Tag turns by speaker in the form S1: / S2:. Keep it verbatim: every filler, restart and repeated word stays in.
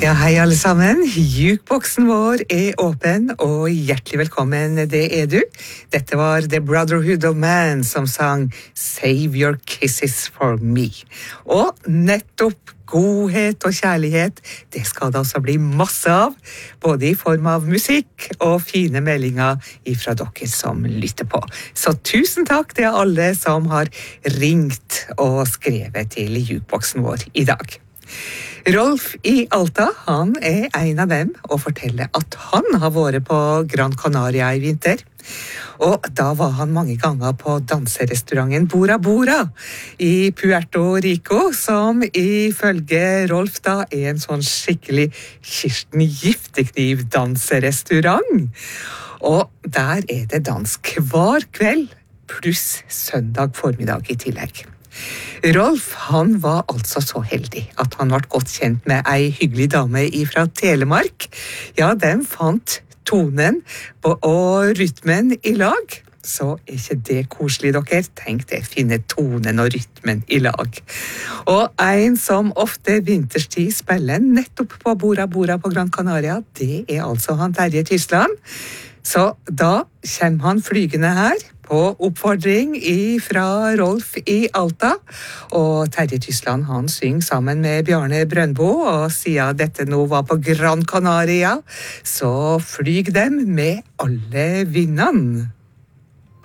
S1: Ja, hei alle sammen. Jukeboksen vår er åpen, og hjertelig velkommen, det er du. Dette var The Brotherhood of Man som sang Save Your Kisses for Me. Og nettopp godhet og kjærlighet, det skal det altså bli masse av, både i form av musikk og fine meldinger ifra dere som lytter på. Så tusen takk til alle som har ringt og skrevet til jukeboksen vår i dag. Rolf i Alta, han er en av dem og forteller at han har vært på Gran Canaria i vinter. Og da var han mange ganger på danserestauranten Bora Bora i Puerto Rico, som ifølge Rolf da er en sånn skikkelig Kirsten Giftekniv danserestaurant. Og der er det dans hver kveld, pluss søndag formiddag i tillegg. Rolf, han var altså så heldig at han ble godt kjent med ei hyggelig dame fra Telemark. Ja, den fant tonen og rytmen i lag. Så er ikke det koselig, dere? Tenk det, finne tonen og rytmen i lag. Og en som ofte vinterstid spiller nettopp på Bora Bora på Gran Canaria, det er altså han Terje Tysland. Så da kommer han flygende her på oppfordring fra Rolf i Alta, og Terje Tysland han synger sammen med Bjarne Brøndbo, og siden dette nå var på Gran Canaria, så flyg dem med alle vindene.